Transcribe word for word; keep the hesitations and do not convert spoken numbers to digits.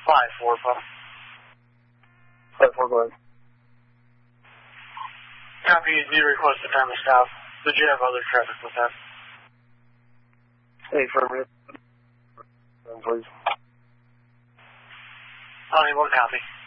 five four, Papa. five four, go ahead. Copy, you request the time to stop. Did you have other traffic with that? Hey, affirmative. Please. Only one copy.